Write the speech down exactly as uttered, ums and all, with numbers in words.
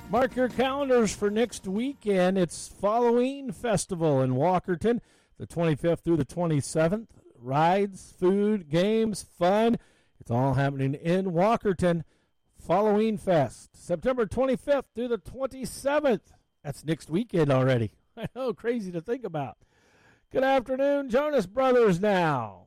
Mark your calendars for next weekend. It's Halloween Festival in Walkerton, the twenty-fifth through the twenty-seventh. Rides, food, games, fun. It's all happening in Walkerton. Halloween Fest, September twenty-fifth through the twenty-seventh. That's next weekend already. I know, crazy to think about. Good afternoon, Jonas Brothers now.